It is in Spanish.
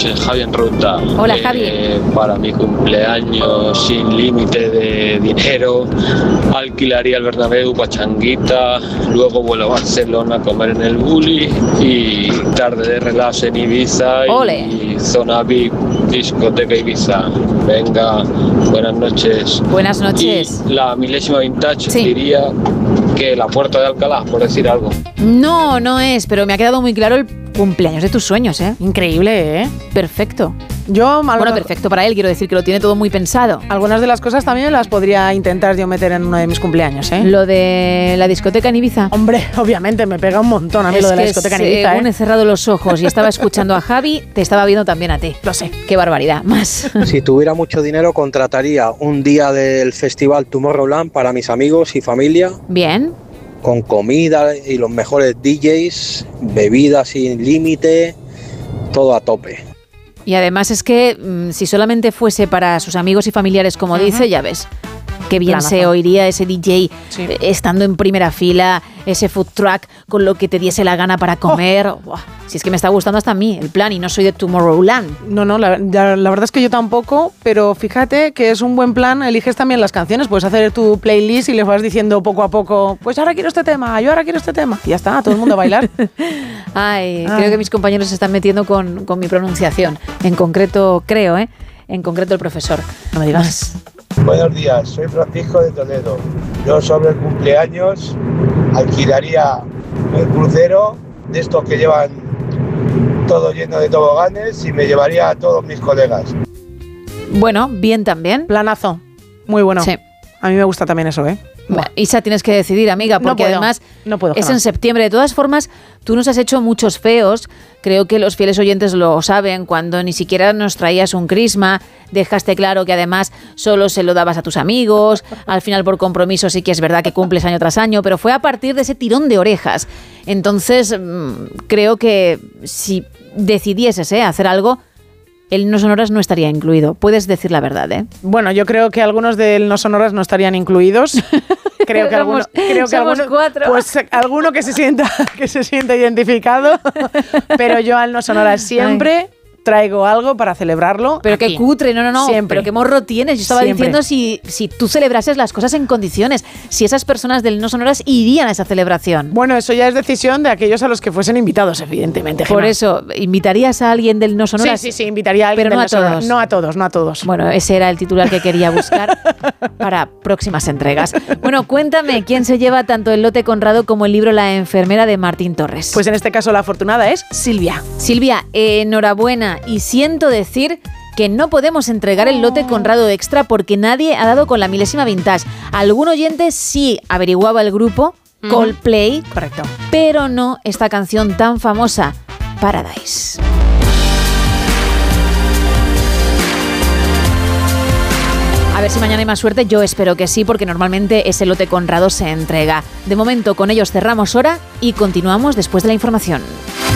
noches, Javi en Ruta. Hola, Javi. Para mi cumpleaños sin límite de dinero, alquilaría el Bernabéu, pachanguita, luego vuelo a Barcelona a comer en el Bulli y tarde de relax en Ibiza. Ole. Y zona VIP, discoteca Ibiza. Venga, buenas noches. Buenas noches. Y la milésima vintage, Sí. diría que la Puerta de Alcalá, por decir algo. No, no es, pero me ha quedado muy claro el cumpleaños de tus sueños, ¿eh? Increíble, ¿eh? Perfecto. Bueno, Perfecto para él, quiero decir que lo tiene todo muy pensado. Algunas de las cosas también las podría intentar yo meter en uno de mis cumpleaños, ¿eh? Lo de la discoteca en Ibiza. Hombre, obviamente, me pega un montón a mí lo de la discoteca en Ibiza, según he cerrado los ojos y estaba escuchando a Javi, te estaba viendo también a ti. Lo sé. Qué barbaridad. Más. Si tuviera mucho dinero, contrataría un día del festival Tomorrowland para mis amigos y familia, Bien. con comida y los mejores DJs, bebidas sin límite, todo a tope. Y además es que si solamente fuese para sus amigos y familiares, como dice, ya ves, qué bien Planazo. se oiría ese DJ Sí. estando en primera fila, ese food truck con lo que te diese la gana para comer. Buah, si es que me está gustando hasta a mí el plan y no soy de Tomorrowland. No, la verdad es que yo tampoco, pero fíjate que es un buen plan, eliges también las canciones, puedes hacer tu playlist y le vas diciendo poco a poco, pues ahora quiero este tema, yo ahora quiero este tema, y ya está, todo el mundo a bailar. Ay, creo que mis compañeros se están metiendo con mi pronunciación. En concreto, creo, en concreto el profesor. No me digas. Buenos días, soy Francisco de Toledo. Yo sobre el cumpleaños alquilaría el crucero de estos que llevan todo lleno de toboganes y me llevaría a todos mis colegas. Bueno, bien también. Planazo, muy bueno. Sí. A mí me gusta también eso, ¿eh? Bueno, Isa, tienes que decidir, amiga, No porque puedo, además no puedo, es Gemma. en septiembre. De todas formas, tú nos has hecho muchos feos. Creo que los fieles oyentes lo saben. Cuando ni siquiera nos traías un crisma, dejaste claro que además solo se lo dabas a tus amigos. Al final, por compromiso, sí que es verdad que cumples año tras año, pero fue a partir de ese tirón de orejas. Entonces, creo que si decidieses hacer algo, el No Sonoras no estaría incluido. Puedes decir la verdad, ¿eh? Bueno, yo creo que algunos del No Sonoras no estarían incluidos. Creo que algunos, somos cuatro. Pues alguno que se sienta identificado, pero yo al No Sonoras siempre traigo algo para celebrarlo. Pero aquí. qué cutre, no. Siempre. Pero qué morro tienes. Yo estaba Siempre. diciendo si tú celebrases las cosas en condiciones, si esas personas del No Sonoras irían a esa celebración. Bueno, eso ya es decisión de aquellos a los que fuesen invitados, evidentemente. Por Gemma. eso, ¿invitarías a alguien del No Sonoras? Sí, invitaría a alguien Pero no del a todos. Sonoras. No a todos. Bueno, ese era el titular que quería buscar para próximas entregas. Bueno, cuéntame, ¿quién se lleva tanto el lote Conrado como el libro La enfermera de Martín Torres? Pues en este caso la afortunada es Silvia. Silvia, enhorabuena, y siento decir que no podemos entregar el lote Conrado Extra porque nadie ha dado con la milésima vintage. Algún oyente sí averiguaba el grupo Coldplay, Correcto. pero no esta canción tan famosa, Paradise. A ver si mañana hay más suerte, yo espero que sí, porque normalmente ese lote Conrado se entrega. De momento, con ellos cerramos hora y continuamos después de la información.